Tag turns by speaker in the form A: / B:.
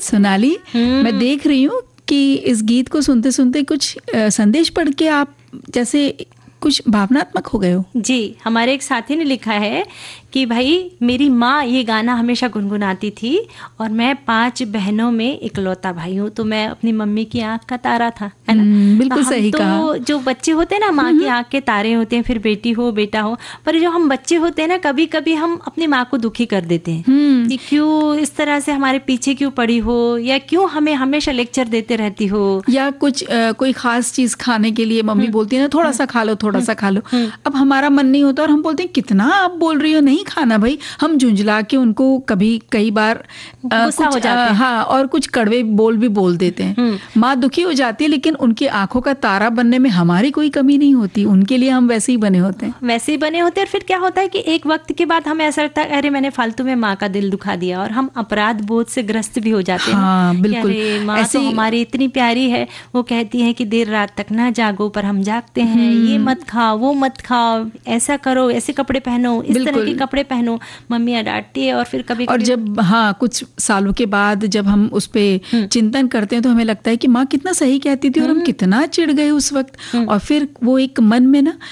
A: सोनाली, मैं देख रही हूँ कि इस गीत को सुनते सुनते कुछ संदेश पढ़ के आप जैसे कुछ भावनात्मक हो गए हो।
B: जी, हमारे एक साथी ने लिखा है कि भाई मेरी माँ ये गाना हमेशा गुनगुनाती थी और मैं 5 बहनों में इकलौता भाई हूँ, तो मैं अपनी मम्मी की आंख का तारा था, है ना।
A: बिल्कुल सही कहा।
B: तो जो बच्चे होते हैं ना, माँ की आंख के तारे होते हैं, फिर बेटी हो बेटा हो, पर जो हम बच्चे होते हैं ना, कभी कभी हम अपनी माँ को दुखी कर देते हैं कि क्यों इस तरह से हमारे पीछे क्यों पड़ी हो, या क्यों हमें हमेशा लेक्चर देते रहती हो,
A: या कुछ कोई खास चीज खाने के लिए मम्मी बोलती है ना, थोड़ा सा खा लो, थोड़ा सा खा लो। अब हमारा मन नहीं होता और हम बोलते हैं कितना आप बोल रही हो, नहीं खाना भाई। हम झुंझला के उनको कई बार
B: गुस्सा हो जाते हैं।
A: हाँ, और कुछ कड़वे बोल भी बोल देते हैं। माँ दुखी हो जाती है, लेकिन उनकी आंखों का तारा बनने में हमारी कोई कमी नहीं होती, उनके लिए हम वैसे ही बने होते हैं।
B: वैसे ही बने होते हैं। फिर क्या होता है कि एक वक्त के बाद हमें ऐसा लगता है अरे मैंने फालतू में माँ का दिल दुखा दिया, और हम अपराध बोध से ग्रस्त भी हो जाते हैं।
A: हाँ, बिल्कुल।
B: अरे माँ तो हमारी इतनी प्यारी है, वो कहती है कि देर रात तक ना जागो, पर हम जागते हैं। ये मत खाओ, वो मत खाओ, ऐसा करो, ऐसे कपड़े पहनो, इस तरह के कपड़े पहनो। मम्मियाँ डांटती है, और फिर कभी
A: और जब कुछ सालों के बाद जब हम उस पे चिंतन करते हैं तो हमें लगता है कि माँ कितना सही कहती थी और हम कितना चिढ़ गए उस वक्त। और फिर वो एक मन में ना